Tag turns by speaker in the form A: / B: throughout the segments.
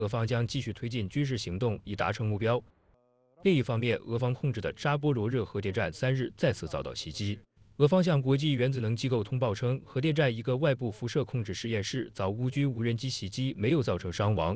A: 俄方将继续推进军事行动以达成目标。另一方面，俄方控制的扎波罗热核电站3日再次遭到袭击。俄方向国际原子能机构通报称，核电站一个外部辐射控制实验室遭乌军无人机袭击，没有造成伤亡。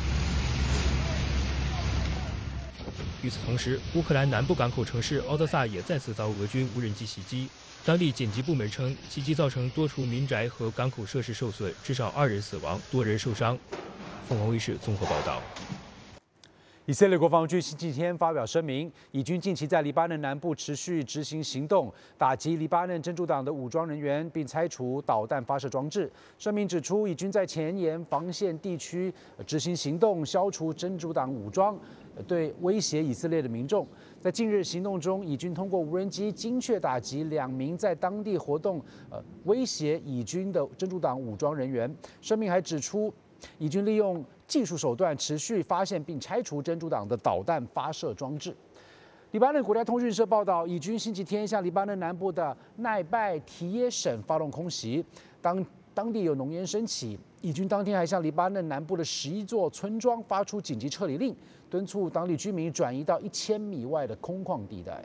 A: 与此同时，乌克兰南部港口城市敖德萨也再次遭俄军无人机袭击。当地紧急部门称，袭击造成多处民宅和港口设施受损，至少2人死亡，多人受伤。凤凰卫视综合报道。
B: 以色列国防军星期天发表声明，以军近期在黎巴嫩南部持续执行行动，打击黎巴嫩真主党的武装人员，并拆除导弹发射装置。声明指出，以军在前沿防线地区执行行动，消除真主党武装，对威胁以色列的民众。在近日行动中，以军通过无人机精确打击2名在当地活动、威胁以军的真主党武装人员。声明还指出，以军利用技术手段持续发现并拆除真主党的导弹发射装置。黎巴嫩国家通讯社报道，以军星期天向黎巴嫩南部的奈拜提耶省发动空袭，当地有浓烟升起。以军当天还向黎巴嫩南部的11座村庄发出紧急撤离令，敦促当地居民转移到1000米外的空旷地带。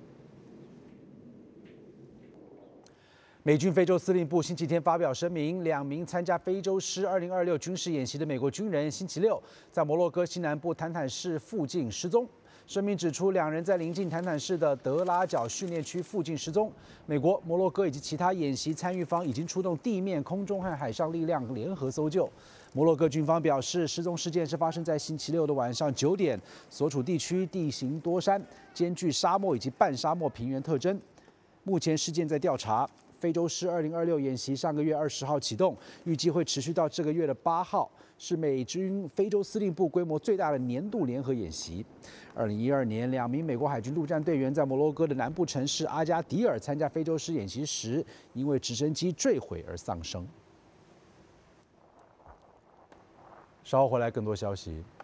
B: 美军非洲司令部星期天发表声明，2名参加非洲狮2026军事演习的美国军人星期六在摩洛哥西南部坦坦市附近失踪。声明指出，2人在临近坦坦市的德拉角训练区附近失踪。美国、摩洛哥以及其他演习参与方已经出动地面、空中和海上力量联合搜救。摩洛哥军方表示，失踪事件是发生在星期六的晚上9点，所处地区地形多山，兼具沙漠以及半沙漠平原特征。目前事件在调查。非洲狮2026演习上个月20号启动，预计会持续到这个月的8号，是美军非洲司令部规模最大的年度联合演习。2012年，2名美国海军陆战队员在摩洛哥的南部城市阿加迪尔参加非洲狮演习时，因为直升机坠毁而丧生。稍后回来更多消息。